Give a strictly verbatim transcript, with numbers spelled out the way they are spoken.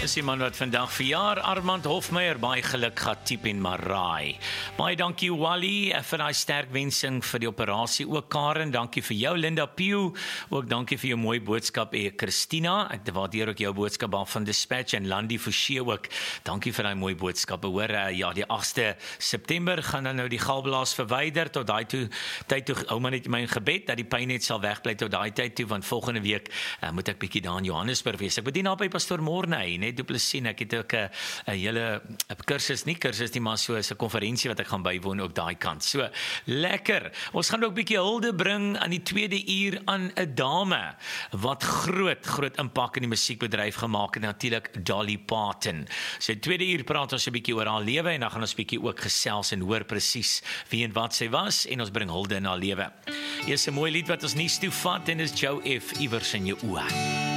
Dis die man wat vandag verjaar, Armand Hofmeyer, baie geluk gehad, Tiep en Maraai. Baie dankie Wally vir daai sterk wensing vir die operasie. Ook Karen, dankie vir jou, Linda Pugh, ook dankie vir jou mooi boodskap, eh, Christina, ek waardeer ook jou boodskap al van Dispatch en Landy Forshee ook, dankie vir daai mooi boodskappe, hoor, uh, ja, die agste September gaan dan nou die galblaas verwyder, tot daai toe, tyd toe, hou maar net my gebed, dat die pyn net sal wegbly tot daai tyd toe, want volgende week uh, moet ek bietjie daar in Johannesburg wees. Ek bedien daar by Pastor Morney, net Duplessis, ek het ook 'n hele kursus, nie kursus nie, maar so 'n konferensie wat ek gaan bywoon ook daai kant. So, lekker. Ons gaan ook bietjie hulde bring aan die tweede uur aan 'n dame wat groot, groot impak in die musiekbedryf gemaak het, natuurlik Dolly Parton. So, tweede uur praat ons 'n bietjie oor haar lewe en dan gaan ons bietjie ook gesels en hoor presies wie en wat sy was en ons bring hulde in haar lewe. Hier is 'n mooi lied wat ons nuus toe vat en is Joe F. Iewers in jou oë.